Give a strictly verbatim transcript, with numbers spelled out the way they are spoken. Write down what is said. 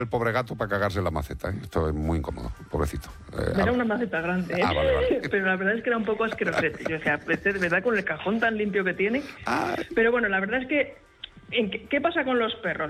el pobre gato para cagarse en la maceta, ¿eh? Esto es muy incómodo, pobrecito. Eh, Era a... una maceta grande, ¿eh? Ah, vale, vale. Pero la verdad es que era un poco asquerosete. Yo decía, este de verdad con el cajón tan limpio que tiene. Ah. Pero bueno, la verdad es que, ¿en qué, ¿qué pasa con los perros?